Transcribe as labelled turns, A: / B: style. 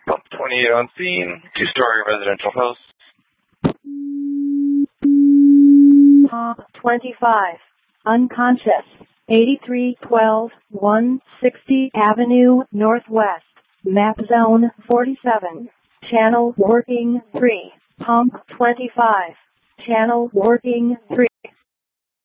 A: Pump 28 on scene, two-story residential house.
B: Pump 25, unconscious, 8312 160 Avenue Northwest, map zone 47, channel working 3, pump 25, channel working 3.